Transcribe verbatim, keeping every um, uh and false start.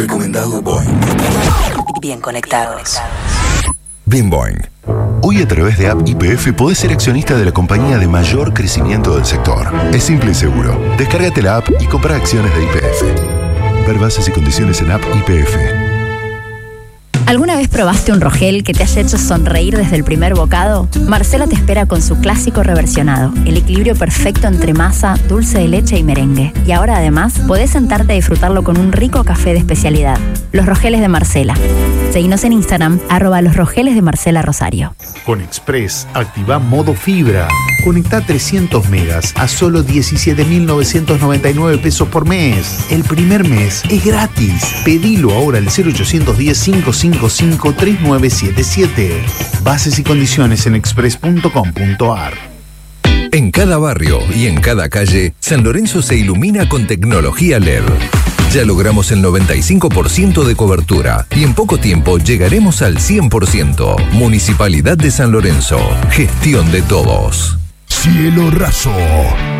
Recomendado Boing. Bien conectados. Bien Boing. Hoy a través de App Y P F podés ser accionista de la compañía de mayor crecimiento del sector. Es simple y seguro. Descárgate la app y compra acciones de Y P F. Ver bases y condiciones en App Y P F. ¿Alguna vez probaste un Rogel que te haya hecho sonreír desde el primer bocado? Marcela te espera con su clásico reversionado, el equilibrio perfecto entre masa, dulce de leche y merengue. Y ahora además podés sentarte a disfrutarlo con un rico café de especialidad. Los Rogeles de Marcela. Seguinos en Instagram, arroba los Rogeles de Marcela Rosario. Con Express, activa modo fibra. Conecta trescientos megas a solo diecisiete mil novecientos noventa y nueve pesos por mes. El primer mes es gratis. Pedilo ahora al cero ochocientos diez, cinco cinco cinco, tres nueve siete siete. Bases y condiciones en express punto com punto a r. En cada barrio y en cada calle, San Lorenzo se ilumina con tecnología L E D. Ya logramos el noventa y cinco por ciento de cobertura y en poco tiempo llegaremos al cien por ciento. Municipalidad de San Lorenzo. Gestión de todos. Cielo raso.